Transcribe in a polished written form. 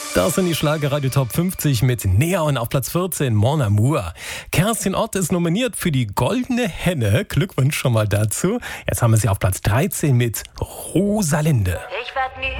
Das sind die Schlagerradio Top 50 mit Neon auf Platz 14, Mon Amour. Kerstin Ott ist nominiert für die Goldene Henne. Glückwunsch schon mal dazu. Jetzt haben wir sie auf Platz 13 mit Rosalinde. Ich werd nie